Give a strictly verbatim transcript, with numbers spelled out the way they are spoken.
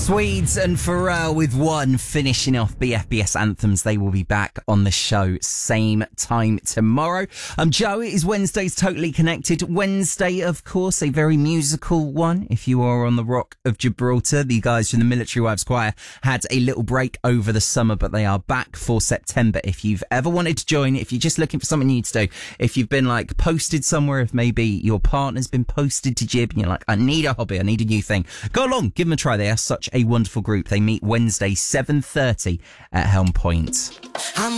Swedes and Pharrell with One, finishing off B F B S Anthems. They will be back on the show same time tomorrow. I'm Joe. It is Wednesday's Totally Connected Wednesday, of course, a very musical one. If you are on the Rock of Gibraltar, the guys from the Military Wives Choir had a little break over the summer, but they are back for September. If you've ever wanted to join, if you're just looking for something new to do, if you've been like posted somewhere, if maybe your partner's been posted to Jib and you're like, I need a hobby, I need a new thing, go along, give them a try. They are such a wonderful group. They meet Wednesday, seven thirty at Helm Point. I'm